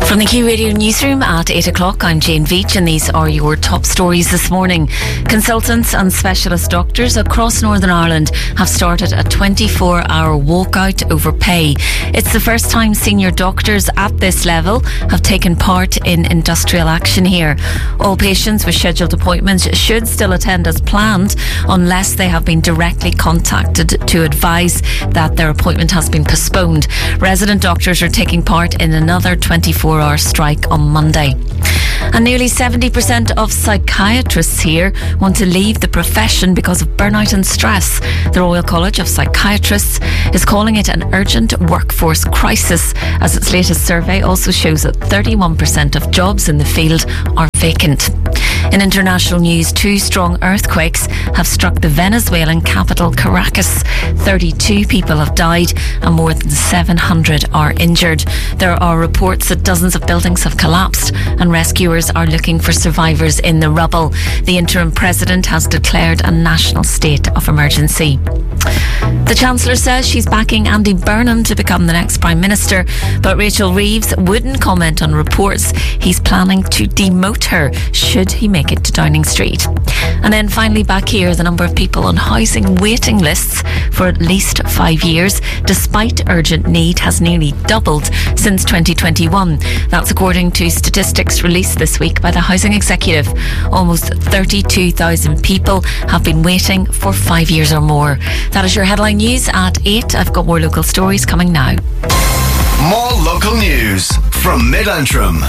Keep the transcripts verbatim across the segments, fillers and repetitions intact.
From the Q Radio newsroom at eight o'clock, I'm Jane Veach and these are your top stories this morning. Consultants and specialist doctors across Northern Ireland have started a twenty-four hour walkout over pay. It's the first time senior doctors at this level have taken part in industrial action here. All patients with scheduled appointments should still attend as planned unless they have been directly contacted to advise that their appointment has been postponed. Resident doctors are taking part in another twenty-four hour strike on Monday. And nearly seventy percent of psychiatrists here want to leave the profession because of burnout and stress. The Royal College of Psychiatrists is calling it an urgent workforce crisis, as its latest survey also shows that thirty-one percent of jobs in the field are vacant. In international news, two strong earthquakes have struck the Venezuelan capital, Caracas. thirty-two people have died and more than seven hundred are injured. There are reports that dozens of buildings have collapsed and rescuers are looking for survivors in the rubble. The interim president has declared a national state of emergency. The Chancellor says she's backing Andy Burnham to become the next Prime Minister, but Rachel Reeves wouldn't comment on reports he's planning to demote her should he make it to Downing Street. And then finally back here, the number of people on housing waiting lists for at least five years, despite urgent need, has nearly doubled since twenty twenty-one. That's according to statistics released this week by the Housing Executive. Almost thirty-two thousand people have been waiting for five years or more. That is your headline news at eight. I've got more local stories coming now. More local news from Mid-Antrim.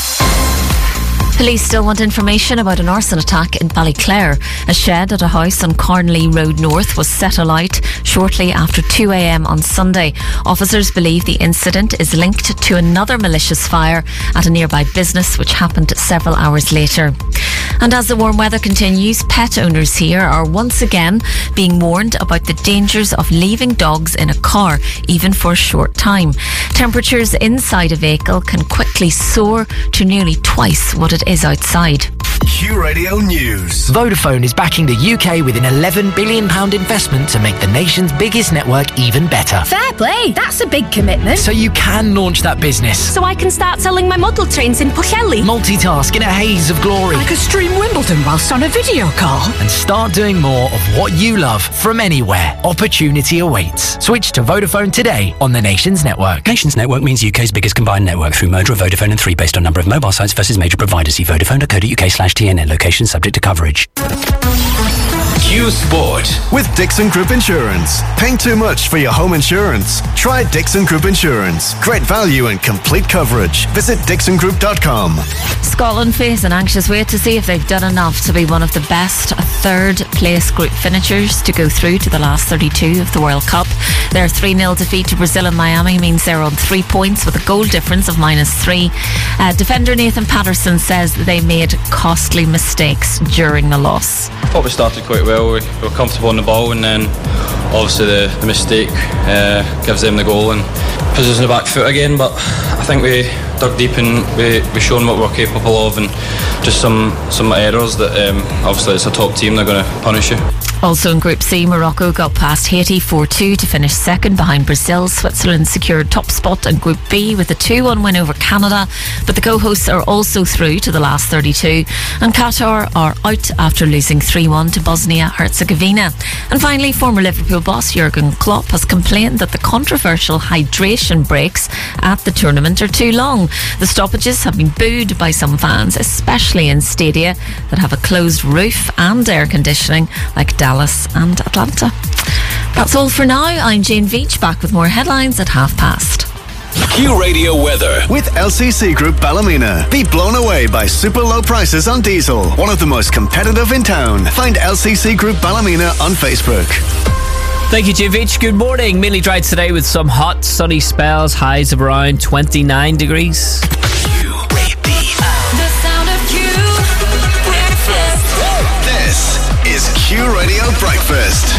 Police still want information about an arson attack in Ballyclare. A shed at a house on Carnley Road North was set alight shortly after two a.m. on Sunday. Officers believe the incident is linked to another malicious fire at a nearby business which happened several hours later. And as the warm weather continues, pet owners here are once again being warned about the dangers of leaving dogs in a car, even for a short time. Temperatures inside a vehicle can quickly soar to nearly twice what it is outside. Q Radio News. Vodafone is backing the U K with an eleven billion pounds investment to make the nation's biggest network even better. Fair play, that's a big commitment. So you can launch that business. So I can start selling my model trains in Pwllheli. Multitask in a haze of glory. I could stream Wimbledon whilst on a video call. And start doing more of what you love from anywhere. Opportunity awaits. Switch to Vodafone today on the Nations Network. Nations Network means U K's biggest combined network through merger of Vodafone and three based on number of mobile sites versus major providers. See vodafone.co.uk slash TNN. Location subject to coverage. Q Sport with Dixon Group Insurance. Paying too much for your home insurance? Try Dixon Group Insurance. Great value and complete coverage. Visit dixon group dot com. Scotland face an anxious wait to see if they've done enough to be one of the best third place group finishers to go through to the last thirty-two of the World Cup. Their three nil defeat to Brazil in Miami means they're on three points with a goal difference of minus three. Uh, defender Nathan Patterson says they made costly mistakes during the loss. Thought we started quite well. We were comfortable on the ball, and then obviously the, the mistake uh, gives them the goal and puts us in the back foot again. But I think we dug deep and we we shown what we're capable of, and just some some errors that um, obviously it's a top team, they're going to punish you. Also in Group C, Morocco got past Haiti four two to finish second behind Brazil. Switzerland secured top spot in Group B with a two one win over Canada, but the co-hosts are also through to the last thirty-two, and Qatar are out after losing three one to Bosnia-Herzegovina. And finally, former Liverpool boss Jurgen Klopp has complained that the controversial hydration breaks at the tournament are too long. The stoppages have been booed by some fans, especially in stadia that have a closed roof and air conditioning like Dallas and Atlanta. That's all for now. I'm Jane Veach, back with more headlines at half past. Q Radio weather with L C C Group Ballymena. Be blown away by super low prices on diesel. One of the most competitive in town. Find L C C Group Ballymena on Facebook. Thank you, Jim Veach. Good morning. Mainly dry today with some hot, sunny spells. Highs of around twenty-nine degrees. Q Radio. The sound of Q. Breakfast. This is Q Radio Breakfast.